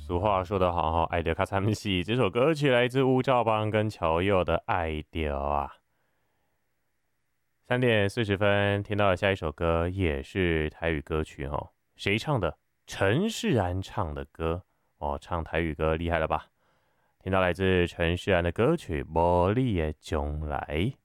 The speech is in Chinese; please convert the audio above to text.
俗话说得好，爱的卡惨戏。这首歌曲来自吴兆邦跟乔佑的《爱丢》啊。3:40，听到了下一首歌，也是台语歌曲哦。谁唱的？陈势安唱的歌哦，唱台语歌厉害了吧？听到来自陈势安的歌曲《无你的将来》。